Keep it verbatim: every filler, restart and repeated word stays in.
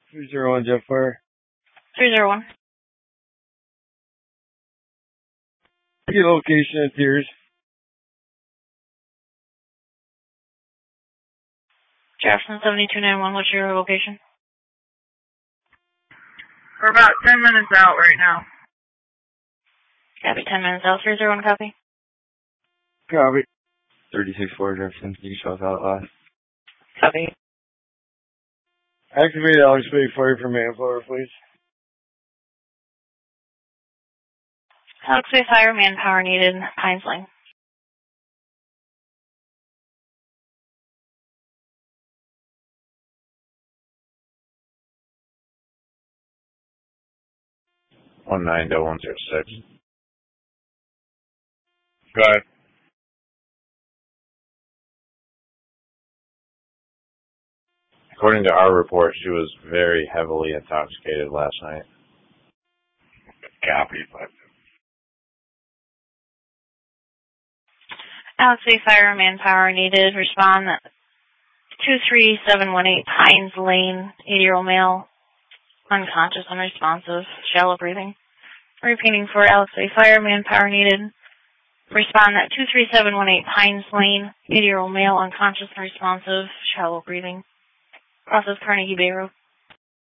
three zero one Jet Fire. three zero one. Your location at Tears. Jefferson seven two nine one, what's your location? We're about ten minutes out right now. Copy, ten minutes out, three zero one, copy. Copy. thirty-six four Jefferson, you can show us out last. Copy. Activate Alex Bay Fire for manpower, please. Alex Bay Fire, manpower needed, Pines Lane. one nine one zero six. Go ahead. According to our report, she was very heavily intoxicated last night. Copy, but Alex Bay Fire, manpower needed, respond two three seven one eight Pines Lane, eighty-year-old male, unconscious, unresponsive, shallow breathing. Repeating for Alex Bay Fire, manpower needed, respond at two three seven one eight Pines Lane, eighty-year-old male, unconscious, unresponsive, shallow breathing. Process Carnegie Bay Road.